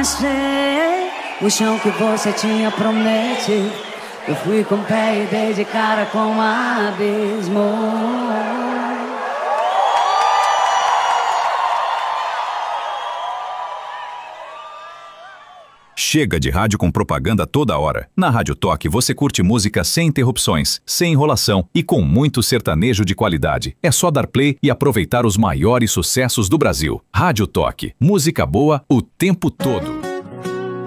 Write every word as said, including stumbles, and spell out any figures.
achei o chão que você tinha prometido. Eu fui com o pé e dei de cara com um abismo. Chega de rádio com propaganda toda hora. Na Rádio Toque você curte música sem interrupções, sem enrolação e com muito sertanejo de qualidade. É só dar play e aproveitar os maiores sucessos do Brasil. Rádio Toque, música boa o tempo todo.